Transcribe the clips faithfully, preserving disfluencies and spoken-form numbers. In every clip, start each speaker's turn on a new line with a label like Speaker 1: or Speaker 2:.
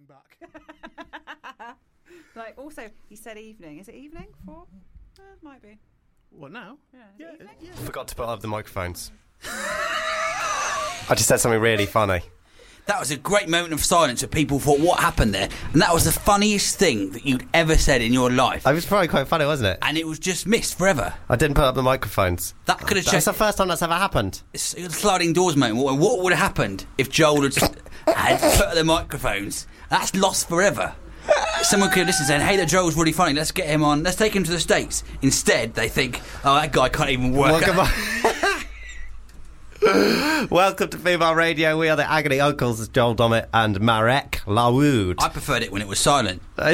Speaker 1: back.
Speaker 2: Like, also, he said evening. Is it evening? Four? Uh, might be.
Speaker 1: What now?
Speaker 2: Yeah,
Speaker 1: Yeah,
Speaker 2: evening?
Speaker 1: yeah.
Speaker 3: Forgot to put up the microphones. I just said something really funny.
Speaker 4: That was a great moment of silence where people thought, what happened there? And that was the funniest thing that you'd ever said in your life.
Speaker 3: It was probably quite funny, wasn't it?
Speaker 4: And it was just missed forever.
Speaker 3: I didn't put up the microphones.
Speaker 4: That could have
Speaker 3: That's
Speaker 4: changed.
Speaker 3: the first time that's ever happened.
Speaker 4: It's a sliding doors moment. What, what would have happened if Joel had, had put up the microphones? That's lost forever. Someone could listen saying, hey, that Joel's really funny, let's get him on, let's take him to the States. Instead, they think, oh, that guy can't even work.
Speaker 3: Welcome, Welcome to Female Radio. We are the Agony Uncles. It's Joel Dommett and Marek Lawood.
Speaker 4: I preferred it when it was silent. What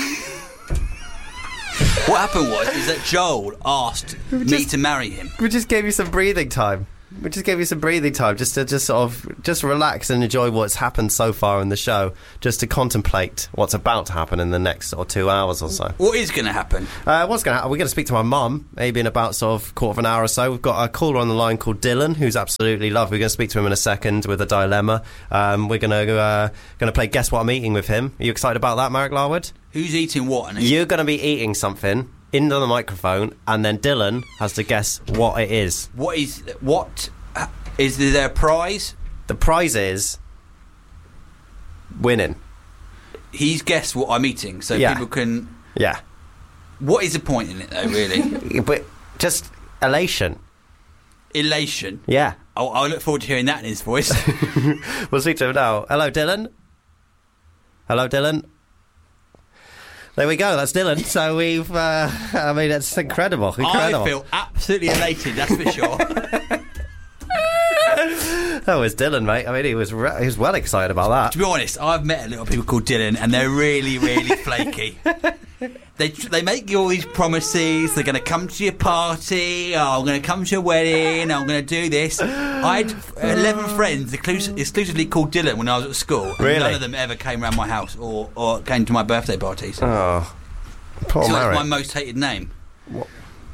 Speaker 4: happened was is that Joel asked me
Speaker 3: just-
Speaker 4: to marry him.
Speaker 3: We just gave you some breathing time. We just gave you some breathing time just to just sort of just relax and enjoy what's happened so far in the show, just to contemplate what's about to happen in the next sort of two hours or so.
Speaker 4: What is going to happen?
Speaker 3: Uh, what's going to happen? We're going to speak to my mum, maybe in about sort of quarter of an hour or so. We've got a caller on the line called Dylan, who's absolutely lovely. We're going to speak to him in a second with a dilemma. Um, we're going to uh, going to play Guess What I'm Eating with him. Are you excited about that, Marek Larwood?
Speaker 4: Who's eating what? And
Speaker 3: You're going to be eating something into the microphone, and then Dylan has to guess what it is.
Speaker 4: What is what? Is there a prize?
Speaker 3: The prize is winning.
Speaker 4: He's guessed what I'm eating, so
Speaker 3: Yeah.
Speaker 4: people can.
Speaker 3: Yeah.
Speaker 4: What is the point in it, though? Really,
Speaker 3: But just elation.
Speaker 4: elation.
Speaker 3: Yeah.
Speaker 4: I'll, I'll look forward to hearing that in his voice.
Speaker 3: We'll speak to him now. Hello, Dylan. Hello, Dylan. There we go. That's Dylan. So we've. Uh, I mean, it's incredible. Incredible.
Speaker 4: I feel absolutely elated. That's for sure.
Speaker 3: That was Dylan, mate. I mean, he was re- he was well excited about that.
Speaker 4: To be honest, I've met a little people called Dylan, and they're really, really flaky. They they make you all these promises. They're going to come to your party. Oh, I'm going to come to your wedding. I'm going to do this. I had eleven friends exclus- exclusively called Dylan when I was at school. And
Speaker 3: Really?
Speaker 4: None of them ever came around my house or, or came to my birthday parties.
Speaker 3: Oh, poor
Speaker 4: so
Speaker 3: Marek.
Speaker 4: that's my most hated name. What?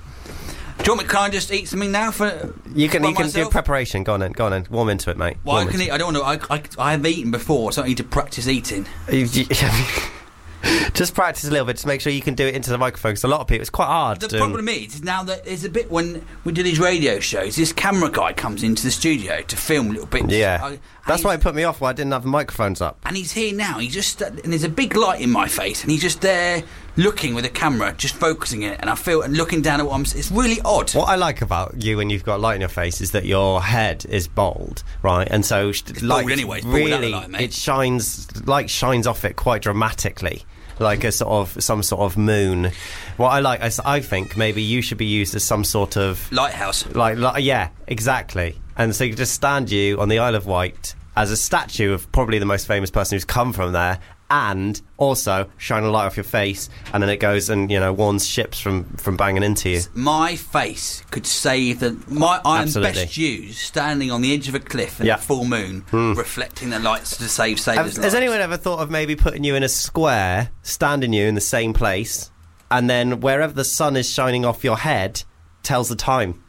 Speaker 4: Do you want me? Can I just eat something now? For
Speaker 3: You can
Speaker 4: by
Speaker 3: you can do
Speaker 4: myself?
Speaker 3: preparation. Go on then. Go on then. Warm into it, mate.
Speaker 4: Well,
Speaker 3: Warm
Speaker 4: I can
Speaker 3: into
Speaker 4: eat. I don't want to. I, I, I have eaten before, so I need to practice eating.
Speaker 3: it. You- you- Just practice a little bit to make sure you can do it into the microphone, because a lot of people, it's quite hard.
Speaker 4: The
Speaker 3: to-
Speaker 4: problem is, is now that there's a bit when we do these radio shows, this camera guy comes into the studio to film little bits.
Speaker 3: Yeah.
Speaker 4: I- and
Speaker 3: That's
Speaker 4: he's-
Speaker 3: why it put me off, why I didn't have the microphones up.
Speaker 4: And he's here now. He just and there's a big light in my face, and he's just there looking with a camera, just focusing it. And I feel and looking down at what I'm. It's really odd.
Speaker 3: What I like about you when you've got light in your face is that your head is bald, right? And so it's
Speaker 4: bald anyway, it's bald without the
Speaker 3: really
Speaker 4: light, mate.
Speaker 3: it shines, light shines off it quite dramatically, like a sort of some sort of moon. What I like is I think maybe you should be used as some sort of
Speaker 4: Lighthouse.
Speaker 3: like, like yeah, exactly. And so you could just stand you on the Isle of Wight as a statue of probably the most famous person who's come from there, and also shine a light off your face, and then it goes and, you know, warns ships from, from banging into you.
Speaker 4: My face could save the. My I'm
Speaker 3: Absolutely.
Speaker 4: best used standing on the edge of a cliff at
Speaker 3: Yeah.
Speaker 4: the full moon, reflecting the lights to save
Speaker 3: Have,
Speaker 4: sailors' lives.
Speaker 3: has anyone ever thought of maybe putting you in a square, standing you in the same place, and then wherever the sun is shining off your head tells the time?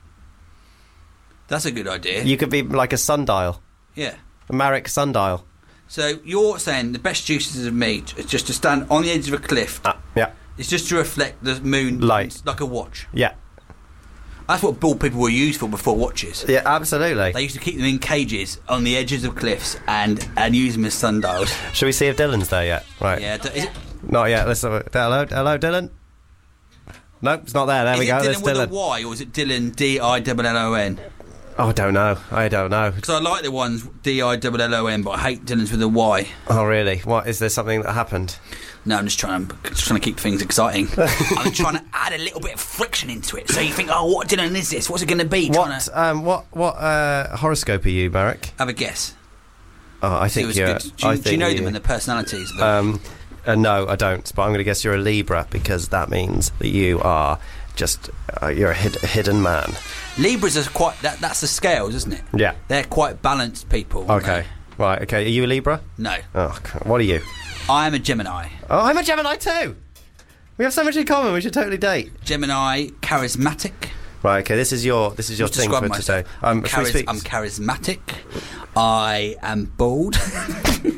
Speaker 4: That's a good idea.
Speaker 3: You could be like a sundial,
Speaker 4: yeah.
Speaker 3: a Marek sundial.
Speaker 4: So you're saying the best uses of me is just to stand on the edge of a cliff.
Speaker 3: Ah, yeah,
Speaker 4: It's just to reflect the moon
Speaker 3: Light.
Speaker 4: like a watch.
Speaker 3: yeah,
Speaker 4: That's what bald people were used for before watches.
Speaker 3: yeah, absolutely.
Speaker 4: They used to keep them in cages on the edges of cliffs and, and use them as sundials.
Speaker 3: Shall we see if Dylan's there yet? Right.
Speaker 4: Yeah, d- is it,
Speaker 3: Not yet. Let's have a, hello, hello, Dylan. Nope, it's not there. There
Speaker 4: is
Speaker 3: we
Speaker 4: it
Speaker 3: go.
Speaker 4: Dylan
Speaker 3: There's
Speaker 4: with
Speaker 3: Dylan.
Speaker 4: a Y or is it Dylan D I L L O N?
Speaker 3: Oh, I don't know. I don't know.
Speaker 4: Because I like the ones D I L L O N, but I hate Dylan's with a Y.
Speaker 3: Oh, really? What is there? Something that happened?
Speaker 4: No, I'm just trying to just trying to keep things exciting. I'm trying to add a little bit of friction into it, so you think, oh, what Dylan is this? What's it going to be? Trying
Speaker 3: What?
Speaker 4: to
Speaker 3: Um. What? What? Uh. Horoscope are you, Marek?
Speaker 4: have a guess.
Speaker 3: Oh, I
Speaker 4: See
Speaker 3: think
Speaker 4: what's
Speaker 3: you're.
Speaker 4: good. Do,
Speaker 3: I
Speaker 4: you-
Speaker 3: think
Speaker 4: do you know
Speaker 3: you,
Speaker 4: them and the personalities? Of them?
Speaker 3: Um. Uh, no, I don't. But I'm going to guess you're a Libra, because that means that you are just uh, you're a hid- hidden man.
Speaker 4: Libras are quite. That, that's the scales, isn't it?
Speaker 3: Yeah.
Speaker 4: They're quite balanced people. aren't
Speaker 3: Okay. Right. Okay. Are you a Libra?
Speaker 4: they? No,
Speaker 3: Oh. God, what are you?
Speaker 4: I am a Gemini.
Speaker 3: Oh, I'm a Gemini too. We have so much in common. We should totally date.
Speaker 4: Gemini, charismatic.
Speaker 3: Right. Okay. This is your. This is your
Speaker 4: Just
Speaker 3: thing for
Speaker 4: describe myself.
Speaker 3: today. Um,
Speaker 4: I'm,
Speaker 3: shall we
Speaker 4: charis-
Speaker 3: speak-
Speaker 4: I'm charismatic. I am bald.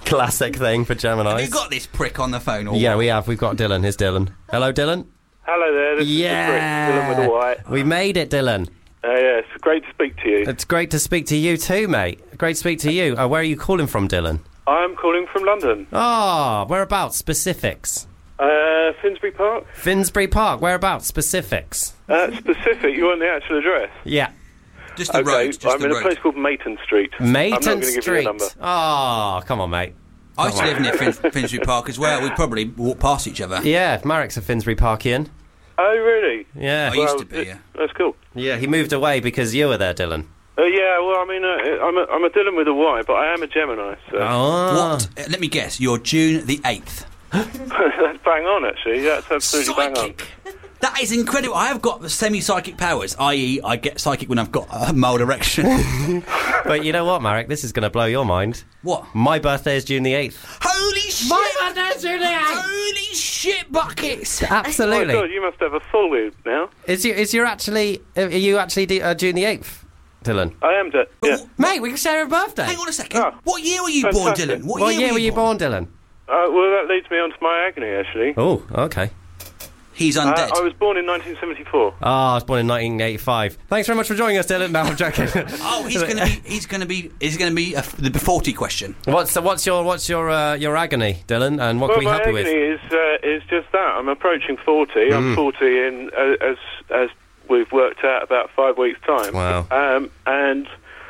Speaker 3: Classic thing for Geminis.
Speaker 4: Have you got this prick on the phone? Or
Speaker 3: Yeah,
Speaker 4: what?
Speaker 3: we have. We've got Dylan. Here's Dylan. Hello, Dylan.
Speaker 1: Hello there, this
Speaker 3: Yeah.
Speaker 1: is Dylan with a Y.
Speaker 3: We made it, Dylan.
Speaker 1: Uh, yeah, it's great to speak to you.
Speaker 3: It's great to speak to you too, mate. Great to speak to you. Uh, where are you calling from, Dylan?
Speaker 1: I'm calling from London.
Speaker 3: Ah, whereabouts? Specifics.
Speaker 1: Uh, Finsbury Park.
Speaker 3: Finsbury Park. Whereabouts? Specifics.
Speaker 1: Uh, specific, you want the actual address?
Speaker 3: Yeah.
Speaker 4: Just the
Speaker 1: okay,
Speaker 4: road. Just
Speaker 1: I'm
Speaker 4: the
Speaker 1: in
Speaker 4: road.
Speaker 1: a place called Mayton Street. I'm not
Speaker 3: Mayton
Speaker 1: going to give you
Speaker 3: Street.
Speaker 1: a number.
Speaker 3: Oh, come on, mate.
Speaker 4: I used to live near Fin- Finsbury Park as well. We'd probably walk past each other.
Speaker 3: Yeah, Marek's a Finsbury Parkian.
Speaker 1: Oh, really?
Speaker 3: Yeah.
Speaker 4: I used
Speaker 1: Well,
Speaker 4: to be,
Speaker 1: it-
Speaker 4: yeah.
Speaker 1: That's cool.
Speaker 3: Yeah, he moved away because you were there, Dylan.
Speaker 1: Uh, yeah, well, I mean, uh, I'm, a, I'm a Dylan with a Y, but I am a Gemini, so
Speaker 3: Oh.
Speaker 4: What? Uh, let me guess. You're June the eighth.
Speaker 1: that's bang on, actually. That's absolutely bang on.
Speaker 4: Psychic. That is incredible. I have got semi-psychic powers, that is, I get psychic when I've got a mild erection.
Speaker 3: But you know what, Marek? This is going to blow your mind.
Speaker 4: What?
Speaker 3: My birthday is June the eighth.
Speaker 4: Holy shit!
Speaker 3: My birthday's June the eighth!
Speaker 4: Holy shit buckets!
Speaker 1: Oh, my
Speaker 3: Absolutely.
Speaker 1: God, you must have a full loop now.
Speaker 3: Is you is you actually are you actually d- uh, June the eighth, Dylan?
Speaker 1: I am, de- yeah.
Speaker 3: Mate, we can share a birthday.
Speaker 4: Hang on a second.
Speaker 1: Oh.
Speaker 4: What year were you born,
Speaker 1: Fantastic.
Speaker 4: Dylan? What,
Speaker 3: What year were you born, Dylan?
Speaker 1: Uh, well, that leads me on to my agony, actually.
Speaker 3: Oh, okay.
Speaker 4: He's
Speaker 1: Uh,
Speaker 4: undead.
Speaker 1: I was born in nineteen seventy-four.
Speaker 3: Oh, I was born in nineteen eighty-five. Thanks very much for joining us, Dylan. No, I'm joking.
Speaker 4: Oh, he's going to be. He's going to be. He's going to be a, the forty question.
Speaker 3: What's so what's your what's your uh, your agony, Dylan, and what
Speaker 1: Well,
Speaker 3: can we
Speaker 1: my
Speaker 3: help you
Speaker 1: agony
Speaker 3: with?
Speaker 1: is uh, is just that. I'm approaching forty.
Speaker 3: Mm.
Speaker 1: I'm forty in uh, as as we've worked out about five weeks' time.
Speaker 3: Wow.
Speaker 1: Um, and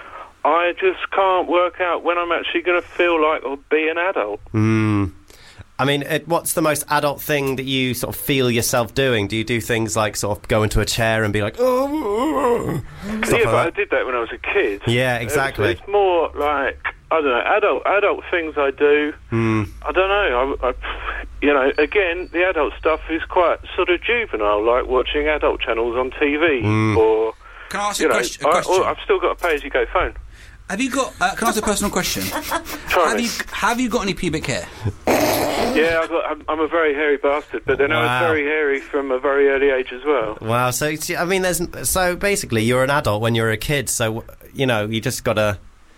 Speaker 1: I just can't work out when I'm actually going to feel like or be an adult.
Speaker 3: Hmm. I mean, it, what's the most adult thing that you sort of feel yourself doing? Do you do things like sort of go into a chair and be like, oh, stuff
Speaker 1: yeah,
Speaker 3: like
Speaker 1: but I
Speaker 3: that?
Speaker 1: did that when I was a kid.
Speaker 3: Yeah, exactly.
Speaker 1: It's, it's more like I don't know, adult adult things I do.
Speaker 3: Hmm.
Speaker 1: I don't know. I, I, you know, again, the adult stuff is quite sort of juvenile, like watching adult channels on T V
Speaker 3: Hmm.
Speaker 1: or.
Speaker 4: Can I ask
Speaker 1: You
Speaker 4: you a
Speaker 1: know,
Speaker 4: question? A
Speaker 1: I,
Speaker 4: question?
Speaker 1: or I've still got a pay-as-you-go phone.
Speaker 4: Have you got? Uh, can I ask a personal question?
Speaker 1: Try
Speaker 4: have
Speaker 1: me.
Speaker 4: you have you got any pubic hair?
Speaker 1: Yeah, I've got, I'm, I'm a very hairy bastard, but then I
Speaker 3: Wow.
Speaker 1: was very hairy from a very early age as well.
Speaker 3: Wow. So it's- I mean, there's so basically you're an adult when you're a kid. So you know you just gotta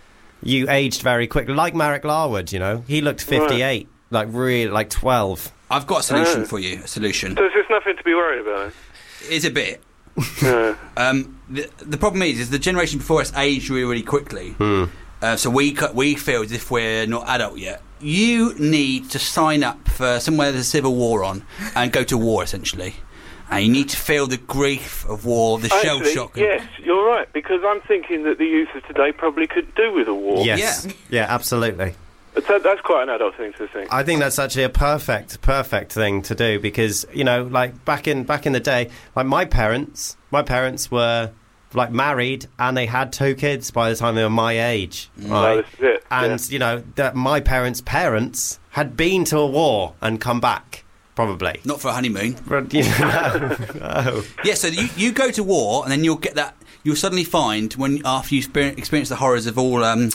Speaker 3: you aged very quickly, like Marek Larwood. You know, he looked fifty-eight, like really like twelve.
Speaker 4: I've got a solution
Speaker 1: Oh.
Speaker 4: for you. A solution.
Speaker 1: So there's just nothing to be worried about.
Speaker 4: Is a bit.
Speaker 1: Yeah.
Speaker 4: Um, the, the problem is, is the generation before us aged really, really quickly.
Speaker 3: Hmm.
Speaker 4: Uh, so we cu- we feel as if we're not adult yet. You need to sign up for somewhere there's a civil war on and go to war essentially. And you need to feel the grief of war, the shell
Speaker 1: Actually,
Speaker 4: shock.
Speaker 1: yes, you're right, because I'm thinking that the youth of today probably could do with a war.
Speaker 3: Yes.
Speaker 4: Yeah.
Speaker 3: Yeah. Absolutely.
Speaker 1: But that, that's quite an adult thing to think.
Speaker 3: I think that's actually a perfect, perfect thing to do because you know, like back in back in the day, like my parents, my parents were like married and they had two kids by the time they were my age,
Speaker 1: No,
Speaker 3: right?
Speaker 1: this is it.
Speaker 3: And
Speaker 1: yeah.
Speaker 3: you know that my parents' parents had been to a war and come back, probably.
Speaker 4: Not for a honeymoon.
Speaker 3: But, you know, no.
Speaker 4: Yeah, so you, you go to war and then you'll get that. You'll suddenly find when after you experience, experience the horrors of all um,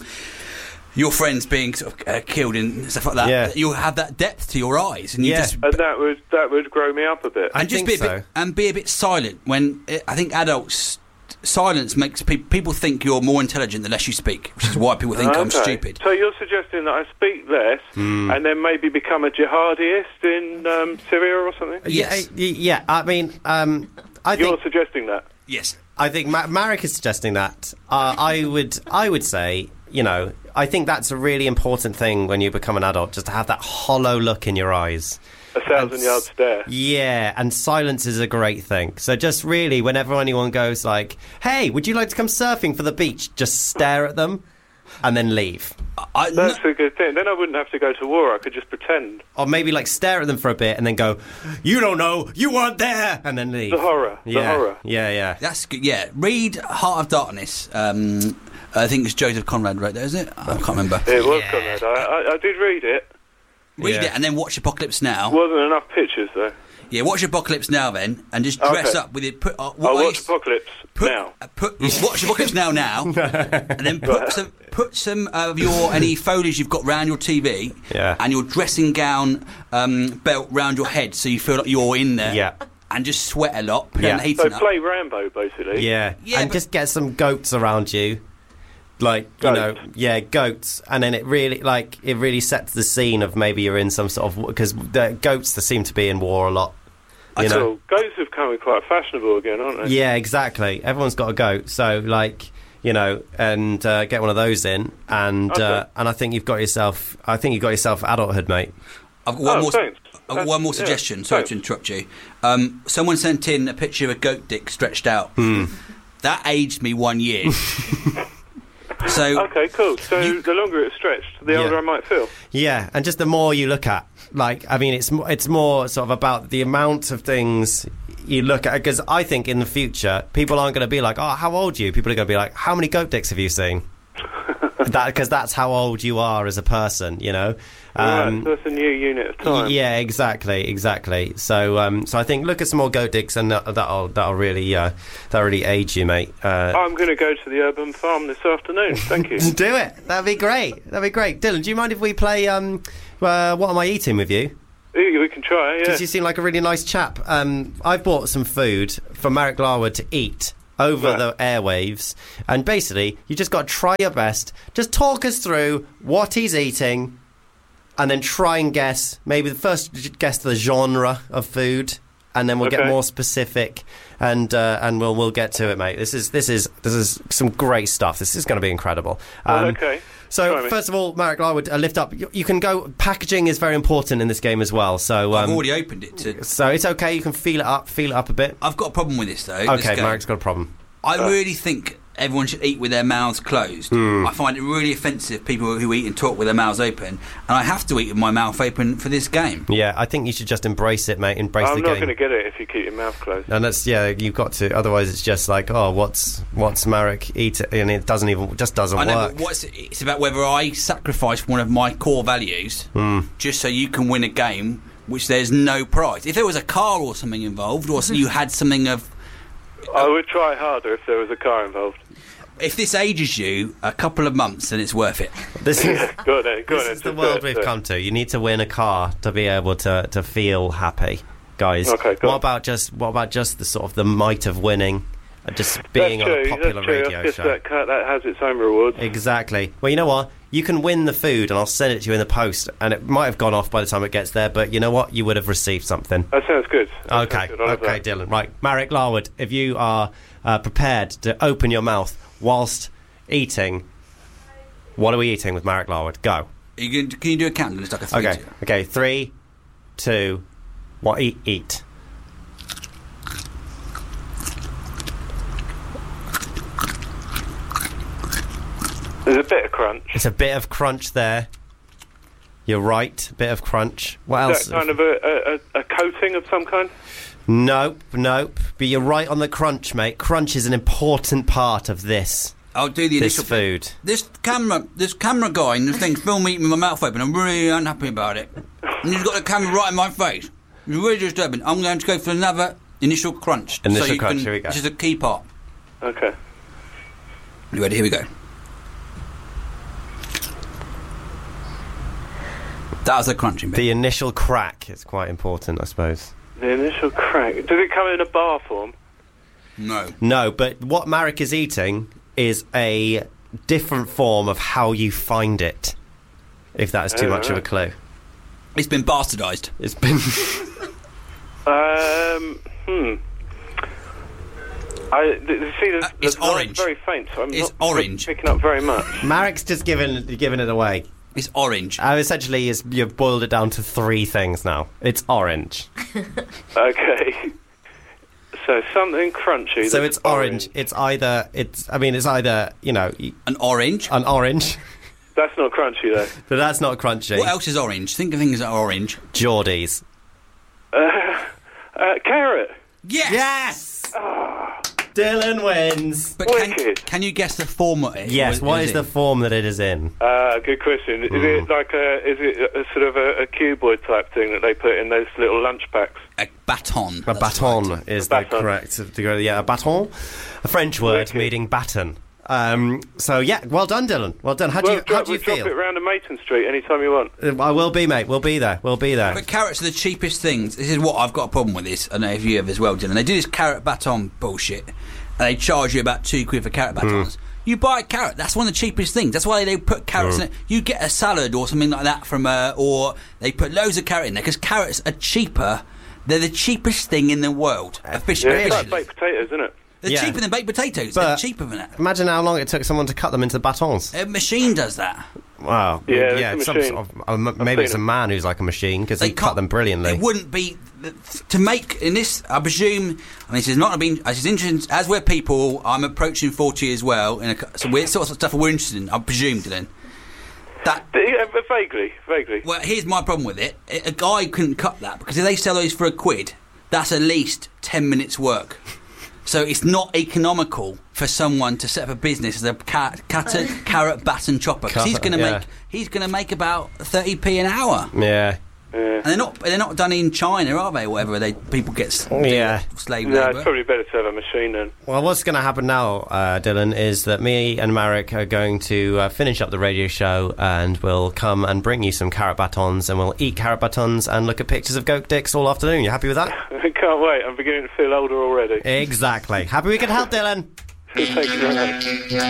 Speaker 4: your friends being sort of uh, killed and stuff like that,
Speaker 3: Yeah.
Speaker 4: you'll have that depth to your eyes, and you
Speaker 3: Yeah.
Speaker 4: just
Speaker 1: And that would that would grow me up a bit.
Speaker 3: I
Speaker 4: and just
Speaker 3: think
Speaker 4: be a
Speaker 3: so.
Speaker 4: bit and be a bit silent when uh, I think adults. Silence makes pe- people think you're more intelligent the less you speak, which is why people think I'm
Speaker 1: Okay.
Speaker 4: stupid.
Speaker 1: So you're suggesting that I speak less
Speaker 3: Hmm.
Speaker 1: and then maybe become a jihadist in um, Syria or something?
Speaker 4: Yes.
Speaker 3: Yeah, y- yeah. I mean, um, I
Speaker 1: You're
Speaker 3: think
Speaker 1: suggesting that?
Speaker 4: Yes.
Speaker 3: I think Ma- Marek is suggesting that. Uh, I would, I would say, you know, I think that's a really important thing when you become an adult, just to have that hollow look in your eyes.
Speaker 1: A thousand
Speaker 3: And-
Speaker 1: yard stare.
Speaker 3: Yeah, and silence is a great thing. So just really, whenever anyone goes like, "Hey, would you like to come surfing for the beach?" Just stare at them, and then leave.
Speaker 4: I,
Speaker 1: That's
Speaker 4: no,
Speaker 1: a good thing. Then I wouldn't have to go to war. I could just pretend.
Speaker 3: Or maybe like stare at them for a bit, and then go, "You don't know, you weren't there," and then leave.
Speaker 1: The horror. The
Speaker 3: Yeah,
Speaker 1: horror.
Speaker 3: yeah, yeah.
Speaker 4: that's good. Yeah, read Heart of Darkness. Um, I think it's Joseph Conrad wrote that, is it? I can't remember.
Speaker 1: It was
Speaker 3: Yeah.
Speaker 1: Conrad. I, I, I did read it.
Speaker 4: Read
Speaker 3: Yeah.
Speaker 4: it and then watch Apocalypse Now.
Speaker 1: Wasn't enough pictures though.
Speaker 4: Yeah, watch Apocalypse Now then, and just dress
Speaker 1: Okay.
Speaker 4: up with it. Put uh, what
Speaker 1: I'll
Speaker 4: I
Speaker 1: watch
Speaker 4: used-
Speaker 1: Apocalypse
Speaker 4: Put,
Speaker 1: now.
Speaker 4: uh, put watch Apocalypse Now now, and then put
Speaker 1: Right.
Speaker 4: some put some of your any foliage you've got round your T V,
Speaker 3: Yeah.
Speaker 4: and your dressing gown um, belt round your head, so you feel like you're in there.
Speaker 3: Yeah.
Speaker 4: And just sweat a lot. Put
Speaker 3: Yeah.
Speaker 4: the heating
Speaker 1: So
Speaker 4: up.
Speaker 1: play Rambo, basically.
Speaker 3: Yeah,
Speaker 4: Yeah,
Speaker 3: and
Speaker 4: but-
Speaker 3: just get some goats around you. like you
Speaker 1: Goats.
Speaker 3: know, yeah, goats, and then it really like it really sets the scene of maybe you're in some sort of because the goats they seem to be in war a lot. You know,
Speaker 1: So goats have become quite fashionable again, aren't they?
Speaker 3: yeah, exactly. Everyone's got a goat, so like you know, and uh, get one of those in, and
Speaker 1: Okay.
Speaker 3: uh, and I think you've got yourself. I think you've got yourself adulthood, mate.
Speaker 4: I've got one
Speaker 1: Oh,
Speaker 4: more.
Speaker 1: thanks.
Speaker 4: I've got one more
Speaker 1: Yeah,
Speaker 4: suggestion. Sorry
Speaker 1: thanks.
Speaker 4: to interrupt you. Um, someone sent in a picture of a goat dick stretched out.
Speaker 3: Hmm.
Speaker 4: That aged me one year. So
Speaker 1: Okay, cool. So
Speaker 4: You-
Speaker 1: the longer it's stretched, the
Speaker 3: Yeah.
Speaker 1: older I might feel.
Speaker 3: Yeah, and just the more you look at, like, I mean, it's mo- it's more sort of about the amount of things you look at. Because I think in the future, people aren't going to be like, "Oh, how old are you?" People are going to be like, "How many goat dicks have you seen?" that because that's how old you are as a person, you know.
Speaker 1: right,
Speaker 3: Um,
Speaker 1: so that's a new unit of time.
Speaker 3: yeah, exactly, exactly. So, um, so I think look at some more goat dicks, and that, that'll that'll really uh, that'll really age you, mate. Uh,
Speaker 1: I'm going to go to the urban farm this afternoon. Thank you.
Speaker 3: do it. That'd be great. That'd be great. Dylan, do you mind if we play um, uh, What Am I Eating with you?
Speaker 1: Yeah, we can try, yeah.
Speaker 3: Because you seem like a really nice chap. Um, I've bought some food for Marek Larwood to eat over
Speaker 1: Right.
Speaker 3: the airwaves, and basically, you just got to try your best. Just talk us through what he's eating, and then try and guess. Maybe the first guess the genre of food, and then we'll get
Speaker 1: Okay.
Speaker 3: more specific, and uh, and we'll we'll get to it, mate. This is this is this is some great stuff. This is going to be incredible.
Speaker 1: Well,
Speaker 3: Um,
Speaker 1: okay.
Speaker 3: So
Speaker 1: Try me.
Speaker 3: first of all, Marek Larwood, uh, lift up. You, you can go. Packaging is very important in this game as well. So
Speaker 4: I've
Speaker 3: um,
Speaker 4: already opened it. To,
Speaker 3: so it's okay. You can feel it up. Feel it up a bit.
Speaker 4: I've got a problem with this though. this
Speaker 3: Okay,
Speaker 4: game.
Speaker 3: Marek's got a problem.
Speaker 4: I really think everyone should eat with their mouths closed.
Speaker 3: Hmm.
Speaker 4: I find it really offensive people who eat and talk with their mouths open, and I have to eat with my mouth open for this game.
Speaker 3: Yeah, I think you should just embrace it, mate. Embrace
Speaker 1: I'm
Speaker 3: the
Speaker 1: not
Speaker 3: game.
Speaker 1: going to get it if you keep your mouth closed.
Speaker 3: And that's yeah, you've got to. Otherwise, it's just like, oh, what's what's Marek eat? And it doesn't even just doesn't
Speaker 4: I know,
Speaker 3: work.
Speaker 4: but what's, it's about whether I sacrifice one of my core values
Speaker 3: Hmm.
Speaker 4: just so you can win a game, which there's no prize. If there was a car or something involved, or so you had something of,
Speaker 1: I would try harder if there was a car involved.
Speaker 4: if this ages you a couple of months, then it's worth it.
Speaker 3: This is
Speaker 1: Go on then, go on
Speaker 3: this
Speaker 1: then.
Speaker 3: is the
Speaker 1: just
Speaker 3: world
Speaker 1: do it,
Speaker 3: we've
Speaker 1: do it.
Speaker 3: come to. You need to win a car to be able to to feel happy, guys.
Speaker 1: Okay, go
Speaker 3: what
Speaker 1: on.
Speaker 3: about just what about just the sort of the might of winning, and just being
Speaker 1: that's
Speaker 3: on
Speaker 1: true,
Speaker 3: a popular
Speaker 1: that's true.
Speaker 3: radio
Speaker 1: That's just
Speaker 3: show?
Speaker 1: That, car, that has its own rewards.
Speaker 3: Exactly. Well, you know what? You can win the food, and I'll send it to you in the post. And it might have gone off by the time it gets there, but you know what? You would have received something.
Speaker 1: That sounds good. That
Speaker 3: Okay,
Speaker 1: sounds good. I love
Speaker 3: okay,
Speaker 1: that.
Speaker 3: Dylan. Right, Marek Larwood, if you are uh, prepared to open your mouth whilst eating, what are we eating with Marek Larwood? Go.
Speaker 4: You can, can you do a countdown? It's like a three.
Speaker 3: Okay,
Speaker 4: two.
Speaker 3: okay. Three, two, one. Eat, eat.
Speaker 1: There's a bit of crunch.
Speaker 3: It's a bit of crunch there. You're right, a bit of crunch. What
Speaker 1: Is
Speaker 3: else?
Speaker 1: that kind of a, a, a coating of some kind?
Speaker 3: Nope, nope. But you're right on the crunch, mate. Crunch is an important part of this
Speaker 4: I'll do the
Speaker 3: this
Speaker 4: initial.
Speaker 3: food.
Speaker 4: This camera, this camera guy in this thing filmed me eating with my mouth open. I'm really unhappy about it. And he's got the camera right in my face. It's really disturbing. I'm going to go for another initial crunch.
Speaker 3: Initial
Speaker 4: so you
Speaker 3: crunch,
Speaker 4: Can,
Speaker 3: here we go.
Speaker 4: This is a key part.
Speaker 1: Okay.
Speaker 4: You ready? Here we go. That was a crunching bit.
Speaker 3: The initial crack is quite important, I suppose.
Speaker 1: The initial crack. Does it come in a bar form?
Speaker 4: No.
Speaker 3: No, but what Marek is eating is a different form of how you find it. If that is too
Speaker 1: Oh,
Speaker 3: much of a
Speaker 1: right.
Speaker 3: clue.
Speaker 4: It's been bastardised.
Speaker 3: It's been.
Speaker 1: Um, hmm. I th- th- see. The,
Speaker 4: Uh, it's
Speaker 1: the light's
Speaker 4: orange.
Speaker 1: Very faint. So I'm
Speaker 4: It's
Speaker 1: not
Speaker 4: orange.
Speaker 1: picking up very much.
Speaker 3: Marek's just given given it away.
Speaker 4: It's orange.
Speaker 3: Uh, essentially, is you've boiled it down to three things now. It's orange.
Speaker 1: Okay. So something crunchy.
Speaker 3: So
Speaker 1: that's
Speaker 3: it's orange. It's either it's. I mean, it's either you know y-
Speaker 4: An orange.
Speaker 3: an orange,
Speaker 1: That's not crunchy though.
Speaker 3: but that's not crunchy.
Speaker 4: What else is orange? Think of things that are orange.
Speaker 3: Geordies.
Speaker 1: Uh, carrot.
Speaker 4: Yes.
Speaker 3: Yes. Dylan wins.
Speaker 4: But can,
Speaker 1: Wicked.
Speaker 4: can you guess the form of it?
Speaker 3: Yes. What is
Speaker 4: it?
Speaker 3: the form that it is in?
Speaker 1: Uh, good question. Is
Speaker 3: Mm.
Speaker 1: it like a? Is it a, a sort of a, a cuboid type thing that they put in those little lunch packs?
Speaker 4: A baton.
Speaker 3: A
Speaker 4: That's
Speaker 3: baton
Speaker 4: right.
Speaker 3: is
Speaker 1: A
Speaker 3: the
Speaker 1: baton.
Speaker 3: correct. Yeah, a baton, a French word
Speaker 1: Wicked.
Speaker 3: meaning baton. Um, so yeah, well done, Dylan. Well done. How do
Speaker 1: Well,
Speaker 3: you
Speaker 1: drop,
Speaker 3: how do you
Speaker 1: we'll
Speaker 3: feel?
Speaker 1: drop it round to Mayton Street anytime you want.
Speaker 3: Uh, I will be, mate. We'll be there. We'll be there.
Speaker 4: But carrots are the cheapest things. This is what I've got a problem with this. I don't know if you have as well, Dylan. They do this carrot baton bullshit, and they charge you about two quid for carrot batons.
Speaker 3: Hmm.
Speaker 4: You buy a carrot. That's one of the cheapest things. That's why they put carrots
Speaker 3: Mm.
Speaker 4: in it. You get a salad or something like that from, uh, or they put loads of carrot in there because carrots are cheaper. They're the cheapest thing in the world. Officially,
Speaker 1: Yeah, it's like
Speaker 4: officially.
Speaker 1: baked potatoes, isn't it?
Speaker 4: They're
Speaker 3: Yeah.
Speaker 4: cheaper than baked potatoes.
Speaker 3: But-
Speaker 4: They're cheaper than that.
Speaker 3: Imagine how long it took someone to cut them into batons.
Speaker 4: A machine does that.
Speaker 3: Wow.
Speaker 1: Yeah, it's
Speaker 3: yeah.
Speaker 1: a
Speaker 3: It's some
Speaker 1: machine.
Speaker 3: sort of, uh, m- maybe
Speaker 1: seen
Speaker 3: it's a
Speaker 1: it.
Speaker 3: man who's like a machine because he
Speaker 4: They
Speaker 3: cut
Speaker 4: can't-
Speaker 3: them brilliantly.
Speaker 4: It wouldn't be to make in this. I presume. I mean, this is not been as interesting as we're people. I'm approaching forty as well, and so we're sort of stuff we're interested in. I presume, Dylan. That
Speaker 1: Yeah, but vaguely, vaguely.
Speaker 4: well, here's my problem with it. A guy couldn't cut that because if they sell those for a quid, that's at least ten minutes work. So it's not economical for someone to set up a business as a cat, cutter, carrot baton chopper because he's
Speaker 3: Cutter,
Speaker 4: going to
Speaker 3: yeah.
Speaker 4: make he's going to make about thirty p an hour.
Speaker 3: Yeah.
Speaker 1: Yeah.
Speaker 4: And they're not they're not done in China, are they? Or whatever they people get s-
Speaker 3: Yeah.
Speaker 4: slave
Speaker 1: No, it's
Speaker 4: labour.
Speaker 1: probably better to have a machine then.
Speaker 3: Well, what's going to happen now, uh, Dylan, is that me and Marek are going to uh, finish up the radio show and we'll come and bring you some carrot batons and we'll eat carrot batons and look at pictures of goat dicks all afternoon. You happy with that?
Speaker 1: I can't wait. I'm beginning to feel older already.
Speaker 3: Exactly. Happy we could help, Dylan.
Speaker 1: Thank you very much.